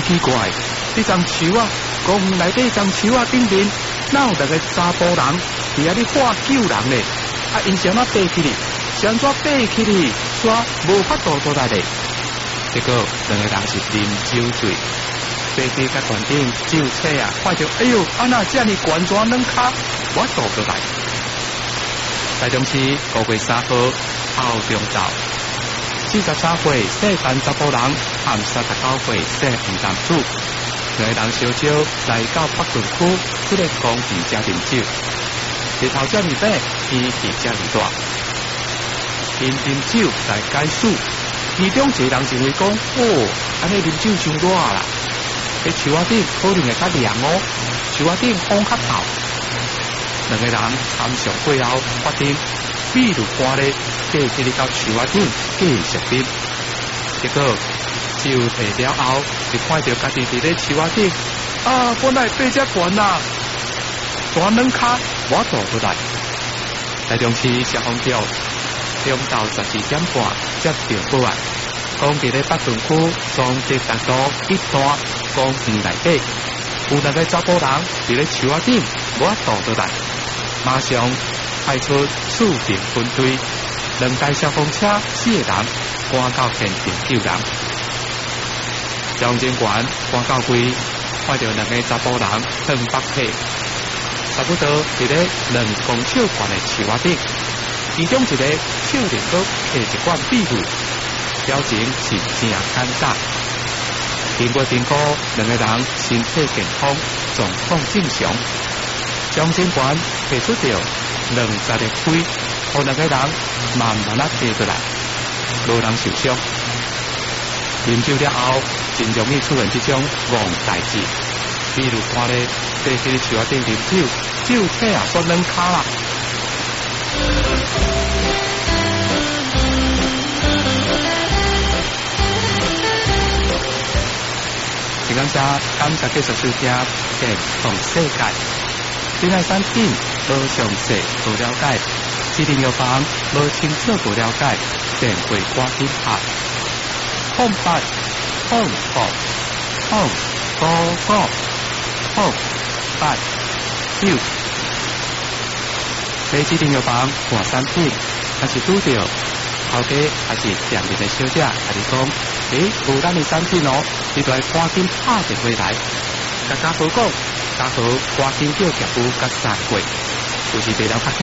奇怪，这丛树啊，公园内底丛树啊顶面，哪有一个查甫人伫遐咧喊救人咧？啊，因是安怎爬起哩？是安怎爬起哩？煞无法度倒来咧？结果两个人是啉酒醉，爬起甲悬顶酒车啊，看着哎呦，安那这么悬转软脚，我倒倒来。台中市5月3号后中昼，43岁细汉查甫人和39岁细黄男子，两个人烧酒来到北屯区这个公园遮饮酒，日头遮尔短，天气遮尔大，因啉酒来解暑。其中一个人认为讲，哦，安尼啉酒伤热啦，迄树仔顶可能会较凉哦，树仔顶风较透。两个人参详过后，决定秘鲁瓜咧爬起哩到树仔顶继续啉。结果酒摕了后，就看到家己伫咧树仔顶，啊，本来爬遮悬啦，大软脚我倒倒来。台中市消防局中昼12点半接到报案，讲伫咧北屯区双德大道一段公园内底，有两个查甫人伫咧树仔顶，我倒倒来。马上派出四名分队，2台消防车4个人赶到现场救人。消防警官赶到位，看到两个查甫人穿北体，差不多伫咧2公尺宽的树仔顶，其中一个手里阁摕一罐秘鲁，表情是真尴尬。经过评估，两个人身体健康，状况正常。消防警官提出着20个开，互两个人慢慢爬过来，无人受伤。饮酒了后，真容易出现这种戆代志，比如看咧爬起咧树仔顶啉酒，酒体也煞软脚啦。时间差，感谢继续收听《健康世界》。恋爱产品无详细无了解，指定药房无清楚无了解，电话赶紧拍080999989。在指定药房换产品，若是拄着头家还是店面的小姐，还是讲，有咱的产品哦，你就要赶紧拍电话来，甲家伙讲。家伙赶紧叫业务甲散过，就是袂了较